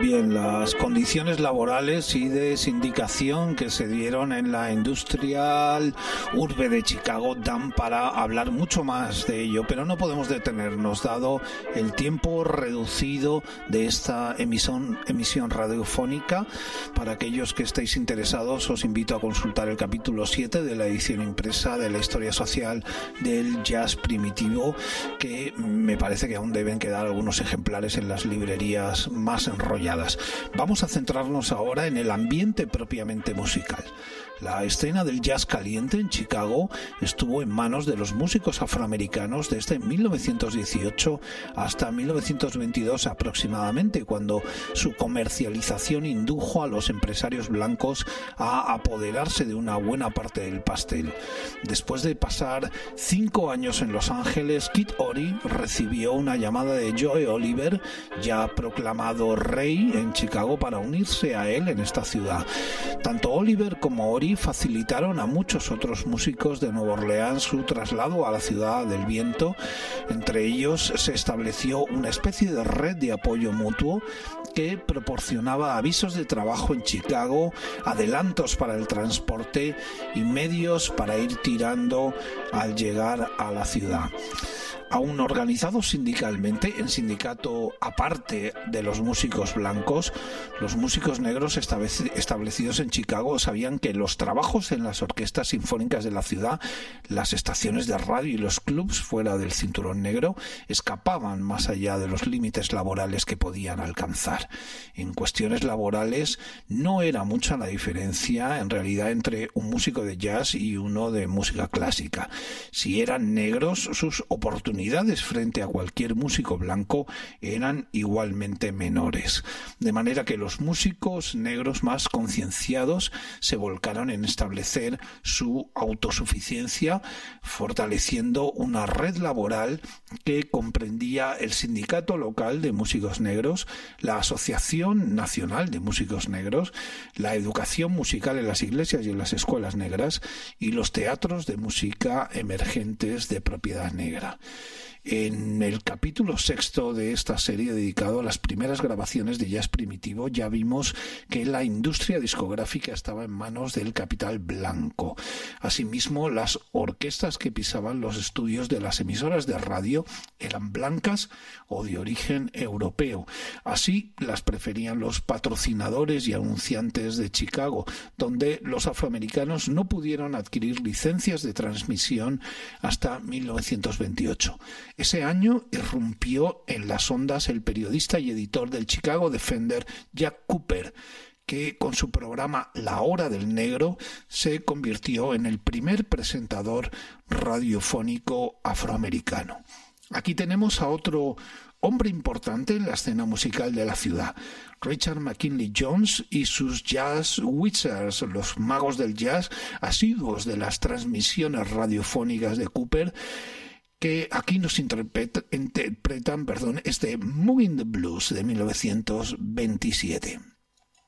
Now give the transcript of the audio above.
Bien, las condiciones laborales y de sindicación que se dieron en la industrial urbe de Chicago dan para hablar mucho más de ello, pero no podemos detenernos dado el tiempo reducido de esta emisión radiofónica. Para aquellos que estéis interesados, os invito a consultar el capítulo 7 de la edición impresa de la historia social del jazz primitivo, que me parece que aún deben quedar algunos ejemplares en las librerías más enrolladas. Vamos a centrarnos ahora en el ambiente propiamente musical. La escena del jazz caliente en Chicago estuvo en manos de los músicos afroamericanos desde 1918 hasta 1922 aproximadamente, cuando su comercialización indujo a los empresarios blancos a apoderarse de una buena parte del pastel. Después de pasar 5 años en Los Ángeles, Kid Ory recibió una llamada de Joe Oliver, ya proclamado rey en Chicago, para unirse a él en esta ciudad. Tanto Oliver como Ory facilitaron a muchos otros músicos de Nueva Orleans su traslado a la ciudad del viento. Entre ellos se estableció una especie de red de apoyo mutuo que proporcionaba avisos de trabajo en Chicago, adelantos para el transporte y medios para ir tirando al llegar a la ciudad. Aún organizados sindicalmente, en sindicato aparte de los músicos blancos, los músicos negros establecidos en Chicago sabían que los trabajos en las orquestas sinfónicas de la ciudad, las estaciones de radio y los clubs fuera del cinturón negro escapaban más allá de los límites laborales que podían alcanzar. En cuestiones laborales no era mucha la diferencia en realidad entre un músico de jazz y uno de música clásica. Si eran negros, sus oportunidades frente a cualquier músico blanco eran igualmente menores, de manera que los músicos negros más concienciados se volcaron en establecer su autosuficiencia, fortaleciendo una red laboral que comprendía el sindicato local de músicos negros, la Asociación Nacional de Músicos Negros, la educación musical en las iglesias y en las escuelas negras y los teatros de música emergentes de propiedad negra. En el capítulo 6 de esta serie dedicado a las primeras grabaciones de jazz primitivo ya vimos que la industria discográfica estaba en manos del capital blanco. Asimismo, las orquestas que pisaban los estudios de las emisoras de radio eran blancas o de origen europeo. Así las preferían los patrocinadores y anunciantes de Chicago, donde los afroamericanos no pudieron adquirir licencias de transmisión hasta 1928. Ese año irrumpió en las ondas el periodista y editor del Chicago Defender, Jack Cooper, que con su programa La Hora del Negro se convirtió en el primer presentador radiofónico afroamericano. Aquí tenemos a otro hombre importante en la escena musical de la ciudad, Richard McKinley Jones y sus Jazz Wizards, los magos del jazz, asiduos de las transmisiones radiofónicas de Cooper, que aquí nos interpretan este Moving the Blues de 1927.